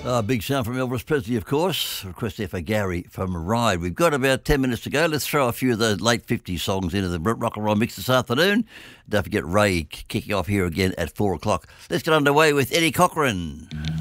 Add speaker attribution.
Speaker 1: Big sound from Elvis Presley, of course. Request there for Gary from Ride. We've got about 10 minutes to go. Let's throw a few of the late 50s songs into the rock and roll mix this afternoon. Don't forget Ray kicking off here again at 4 o'clock. Let's get underway with Eddie Cochran.